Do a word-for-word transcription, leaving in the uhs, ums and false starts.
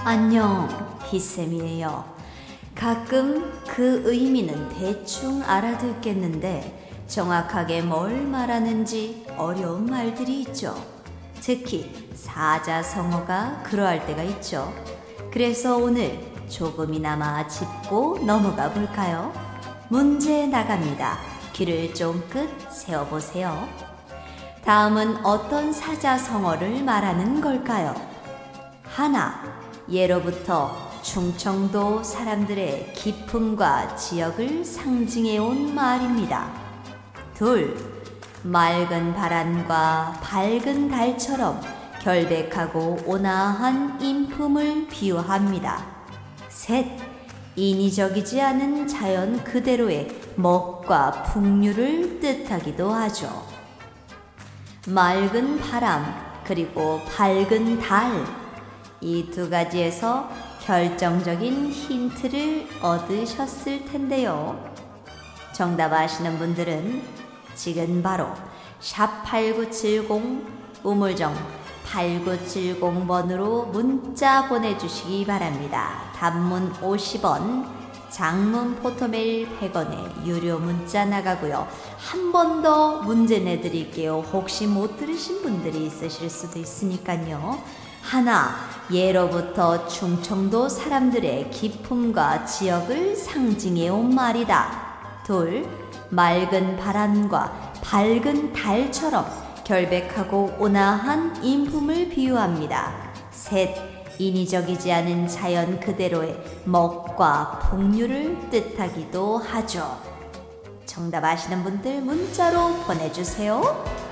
안녕, 희쌤이에요. 가끔 그 의미는 대충 알아듣겠는데 정확하게 뭘 말하는지 어려운 말들이 있죠. 특히 사자성어가 그러할 때가 있죠. 그래서 오늘 조금이나마 짚고 넘어가 볼까요? 문제 나갑니다. 귀를 쫑긋 세워보세요. 다음은 어떤 사자성어를 말하는 걸까요? 하나, 예로부터 충청도 사람들의 기품과 지역을 상징해온 말입니다. 둘, 맑은 바람과 밝은 달처럼 결백하고 온화한 인품을 비유합니다. 셋, 인위적이지 않은 자연 그대로의 멋과 풍류를 뜻하기도 하죠. 맑은 바람 그리고 밝은 달, 이 두 가지에서 결정적인 힌트를 얻으셨을 텐데요. 정답 아시는 분들은 지금 바로 샵 팔구칠공 우물정 팔구칠공 번으로 문자 보내주시기 바랍니다. 단문 오십 원, 장문 포토메일 백 원에 유료 문자 나가고요. 한 번 더 문제 내드릴게요. 혹시 못 들으신 분들이 있으실 수도 있으니까요. 하나, 예로부터 충청도 사람들의 기품과 지역을 상징해온 말이다. 둘, 맑은 바람과 밝은 달처럼 결백하고 온화한 인품을 비유합니다. 셋, 인위적이지 않은 자연 그대로의 멋과 풍류를 뜻하기도 하죠. 정답 아시는 분들 문자로 보내주세요.